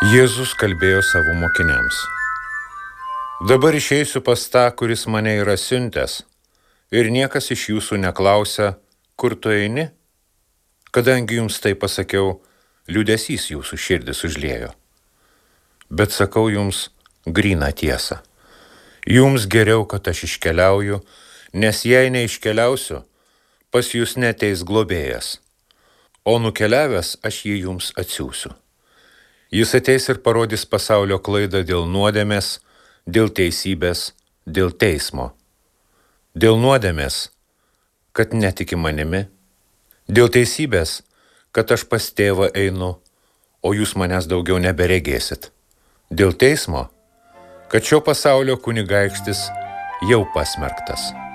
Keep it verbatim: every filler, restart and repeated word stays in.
Jėzus kalbėjo savo mokiniams. Dabar išeisiu pas tą, kuris mane yra siuntęs, ir niekas iš jūsų neklausia, kur tu eini? Kadangi jums tai pasakiau, liūdesys jūsų širdis užliejo. Bet sakau jums gryną tiesą. Jums geriau, kad aš iškeliauju, nes jei neiškeliausiu, pas jūs neteis globėjas, o nukeliavęs aš jį jums atsiųsiu. Jis ateis ir parodys pasaulio klaidą dėl nuodėmės, dėl teisybės, dėl teismo. Dėl nuodėmės, kad netiki manimi, dėl teisybės, kad aš pas tėvą einu, o jūs manęs daugiau neberegėsit. Dėl teismo, kad šio pasaulio kunigaikštis jau pasmerktas.